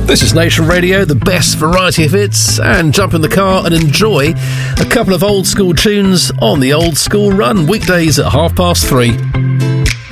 This is Nation Radio, the best variety of hits, and jump in the car and enjoy a couple of old school tunes on the Old School Run, weekdays at 3:30.